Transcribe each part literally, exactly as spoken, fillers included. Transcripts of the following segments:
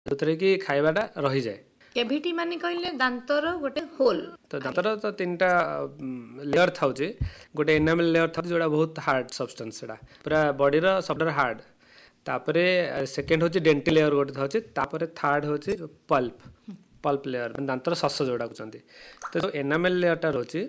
जो कि खाइबाटा रही जाए। कैविटी माने कहले दांतर गोटे होल, तो दांतर तो तीन टा लेयर थाउचे, गोटे एनामेल लेयर था जोड़ा बहुत हार्ड सब्सटेंस, सेटा पूरा बॉडी रो सबटर हार्ड। तापरे सेकेंड होची डेंटिल लेयर गोटे थाउचे, तापरे थर्ड होची पल्प पल्प लेयर दांतर सस जोड़ा कहते। तो एनामेल लेयरटा रोची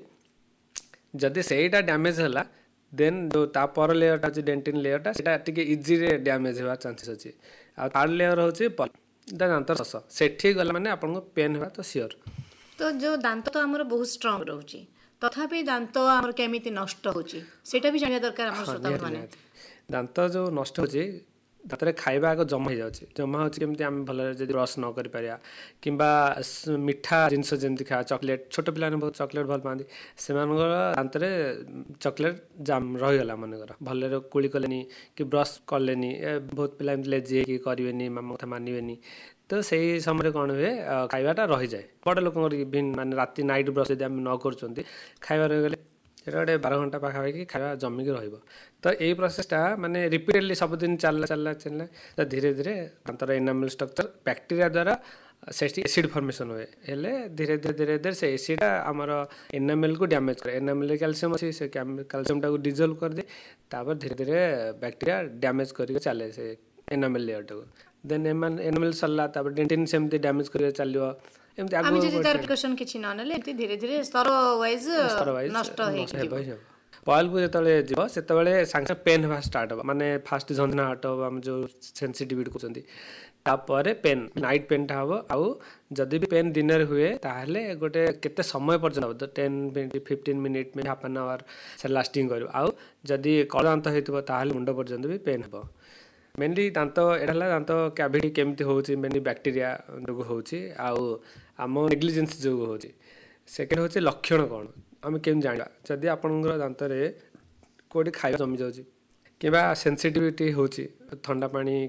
जदि सेटा डैमेज होला देन जो तापर लेयरटा होची डेंटिल लेयरटा सेटा टिके इजी रे डैमेज होवा चांसेस अछि। आ थर्ड लेयर होची पल्प दांतर सस, सेठी गला माने आपन को पेन होवा तो श्योर। तो जो दांत तो हमर बहुत स्ट्रांग रहउची, तथापि दांत हमर केमिति नष्ट होची सेटा भी जानिया दरकार हमर श्रोता माने। दांत जो नष्ट होची दांतरे खाइबा आग जमा हो जाउची, जमा होची केमति हम भले जदि ब्रश न करि पारिया किंबा मिठा जिंस जेमति खा चॉकलेट, छोट पिला ने बहुत चॉकलेट भल पांदी सेमान दांतरे चॉकलेट जाम रहि गला मन कर भले कुली कलेनी कि ब्रश करलेनी, बहुत पिला लेजी कि करिवेनी मामा कथा मानिवेनी। तो सही समय कौन हुए खाइबाटा रही जाए। बड़ लोक माने राति नाइट ब्रश यदि आम न कर खाइबा रही गले এটা ଗୋଟେ ବାର ଘଣ୍ଟା ପାଖାପାଖି ଖାଇବା ଜମିକି ରହିବ। ତ ଏଇ ପ୍ରୋସେସଟା ମାନେ ରିପିଟେଡଲି ସବୁଦିନ ଚାଲିଲା ଚାଲିଲା ଚାଲିଲା ତ ଧୀରେ ଧୀରେ ଦାନ୍ତର ଏନାମେଲ ଷ୍ଟ୍ରକ୍ଚର ବ୍ୟାକ୍ଟେରିଆ ଦ୍ୱାରା ସେଠି ଏସିଡ୍ ଫର୍ମେସନ୍ ହୁଏ, ହେଲେ ଧୀରେ ଧୀରେ ଧୀରେ ଧୀରେ ସେ ଏସିଡ୍ଟା ଆମର ଏନାମେଲକୁ ଡ୍ୟାମେଜ୍ କରେ। ଏନାମେଲରେ କ୍ୟାଲସିୟମ୍ ଅଛି, ସେ କ୍ୟାଲସିୟମଟାକୁ ଡିଜଲ୍ଭ କରିଦିଏ, ତାପରେ ଧୀରେ ଧୀରେ ବ୍ୟାକ୍ଟେରିଆ ଡ୍ୟାମେଜ୍ କରିକି ଚାଲେ ସେ ଏନାମେଲ ଲେୟରଟାକୁ। ଦେନ୍ ଏନାମେଲ ସରିଲା ତାପରେ ଡେଣ୍ଟିନ୍ ସେମିତି ଡ୍ୟାମେଜ୍ କରିକି ଚାଲିବ। আমি যদি তার প্রিকশন কিছু না নেলে এমতি ধীরে ধীরে স্তর ওয়াইজ নষ্ট হয়ে যাবে। পয়েলକୁ ଯେତେବେଳେ ଯିବ ସେତେବେଳେ ସାଙ୍ଗେ ସାଙ୍ଗେ ପେନ୍ ହେବା ଷ୍ଟାର୍ଟ ହେବ, ମାନେ ଫାଷ୍ଟ ଝଞ୍ଜନା ହଟ ହେବ, ଆମେ ଯେଉଁ ସେନ୍ସିଟିଭିଟି କହୁଛନ୍ତି। ତାପରେ ପେନ୍ ନାଇଟ୍ ପେନ୍ଟା ହେବ। ଆଉ ଯଦି ବି ପେନ୍ ଦିନରେ ହୁଏ ତାହେଲେ ଗୋଟେ କେତେ ସମୟ ପର୍ଯ୍ୟନ୍ତ ହେବ, ten minute fifteen minute half ଆନ୍ ଆୱାର ସେ ଲାଷ୍ଟିଂ କରିବ। ଆଉ ଯଦି କଳାନ୍ତ ହେଇଥିବ ତାହେଲେ ମୁଣ୍ଡ ପର୍ଯ୍ୟନ୍ତ ବି ପେନ୍ ହେବ। मेनली दांत एटा हला दांत कैविटी केमती होची मेनली बैक्टीरिया जो होची आउ आम नेग्लिजेंस जो होची। सेकेंड होची लक्षण कौन आम केम जाना जदि आपनकर दांत रे कोडी खाଇବା जमी जाउची किबा सेंसिटिविटी होची ठंडा पानी